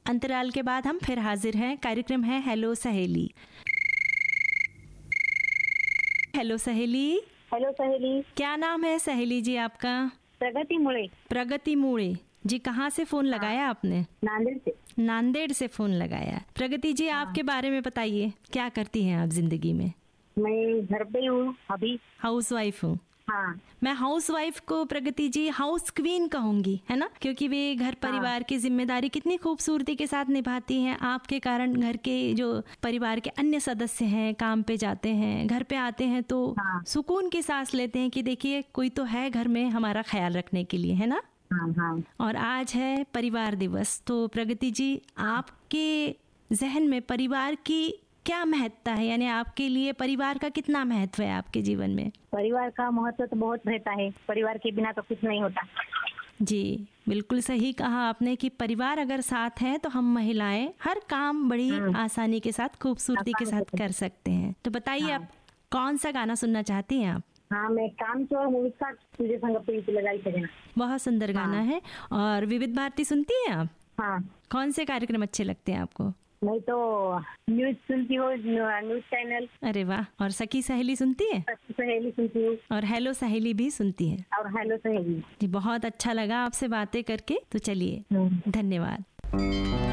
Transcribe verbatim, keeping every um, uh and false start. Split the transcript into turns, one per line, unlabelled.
अंतराल के बाद हम फिर हाजिर हैं। कार्यक्रम है हेलो सहेली। हेलो सहेली।
हेलो सहेली।
क्या नाम है सहेली जी आपका?
प्रगति मुळे।
प्रगति मुळे जी, कहाँ से फोन लगाया आपने?
नांदेड़ से।
नांदेड़ से फोन लगाया। प्रगति जी,
हाँ।
आपके बारे में बताइए, क्या करती हैं आप जिंदगी में?
मैं घर पे हूँ अभी।
हाउस वाइफ हूँ।
हाँ।
मैं हाउस वाइफ को प्रगति जी हाउस क्वीन कहूंगी, है ना, क्योंकि वे घर परिवार की जिम्मेदारी कितनी खूबसूरती के साथ निभाती हैं। आपके कारण घर के जो परिवार के अन्य सदस्य हैं काम पे जाते हैं, घर पे आते हैं तो
हाँ।
सुकून की सांस लेते हैं कि देखिए कोई तो है घर में हमारा ख्याल रखने के लिए, है ना।
हाँ हाँ।
और आज है परिवार दिवस, तो प्रगति जी आपके जहन में परिवार की क्या महत्ता है, यानी आपके लिए परिवार का कितना महत्व है आपके जीवन में?
परिवार का महत्व तो बहुत रहता है, परिवार के बिना तो कुछ नहीं होता।
जी बिल्कुल सही कहा आपने कि परिवार अगर साथ है तो हम महिलाएं हर काम बड़ी आसानी के साथ, खूबसूरती के साथ कर सकते हैं। तो बताइए आप कौन सा गाना सुनना चाहती हैं आप?
हाँ, मैं काम चोर मूवी का तुझे संग प्रीति लगाई सजना।
बहुत सुंदर गाना है। और विविध भारती सुनती हैं आप?
हाँ।
कौन से कार्यक्रम अच्छे लगते हैं आपको?
मैं तो न्यूज सुनती हूँ, न्यूज चैनल।
अरे वाह। और सखी सहेली सुनती है?
सखी सहेली सुनती हूँ।
और हेलो सहेली भी सुनती है?
और हेलो सहेली।
जी बहुत अच्छा लगा आपसे बातें करके। तो चलिए, धन्यवाद।